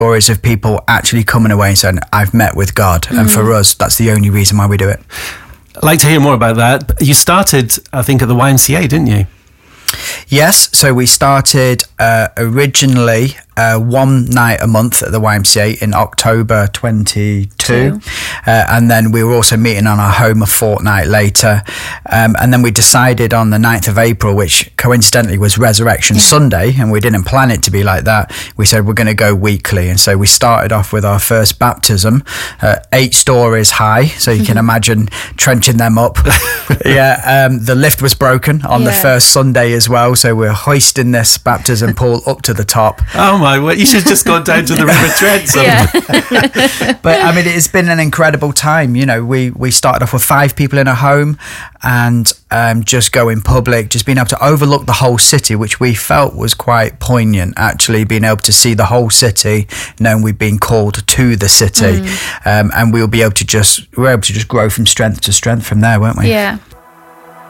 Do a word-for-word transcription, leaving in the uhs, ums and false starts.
stories of people actually coming away and saying, I've met with God. Mm. And for us, that's the only reason why we do it. I'd like to hear more about that. You started, I think, at the Y M C A, didn't you? Yes, so we started uh, originally uh, one night a month at the Y M C A in October twenty-two, uh, and then we were also meeting on our home a fortnight later, um, and then we decided on the ninth of April, which coincidentally was Resurrection yeah. Sunday, and we didn't plan it to be like that. We said we're going to go weekly, and so we started off with our first baptism, uh, eight stories high, so you can imagine trenching them up. yeah, um, the lift was broken on yeah. the first Sunday as well, so we're hoisting this baptism pool up to the top. Oh my word, you should have just gone down to the River Trent. Yeah. But I mean, it's been an incredible time. You know, we, we started off with five people in a home, and um, just going public, just being able to overlook the whole city, which we felt was quite poignant, actually, being able to see the whole city, knowing we've been called to the city. Mm. Um, and we'll be able to just, we were able to just grow from strength to strength from there, weren't we? Yeah.